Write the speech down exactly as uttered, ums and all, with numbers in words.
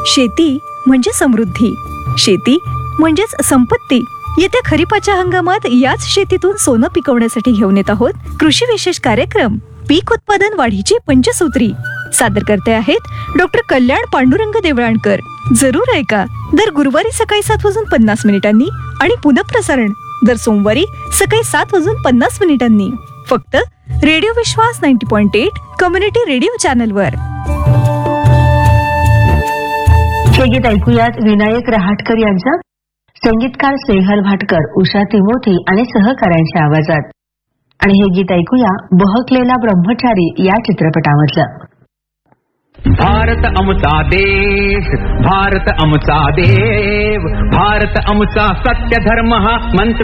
शेती म्हणजे समृद्धी, शेती म्हणजेच संपत्ती. येत्या खरीपाच्या हंगामात याच शेतीतून सोनं पिकवण्यासाठी घेऊन येत आहोत कृषी विशेष कार्यक्रम पीक उत्पादन वाढीची पंचसूत्री. सादर करते आहेत डॉक्टर कल्याण पांडुरंग देवळाणकर. जरूर ऐका. दर गुरुवारी सकाळी सात वाजून पन्नास मिनिटांनी आणि पुनःप्रसारण दर सोमवारी सकाळी सात वाजून पन्नास मिनिटांनी. फक्त रेडिओ विश्वास ninety point eight community radio चॅनलवर. हे गीत ऐकूयात विनायक रहाटकर यांचा, संगीतकार स्नेहल भाटकर, उषा तिमोथी आणि सहकाऱ्यांच्या आवाजात. आणि हे गीत ऐकूया बहकलेला ब्रह्मचारी या चित्रपटामधलं. भारत आमचा देश, भारत आमचा देव, भारत आमचा सत्य धर्म हा मंत्र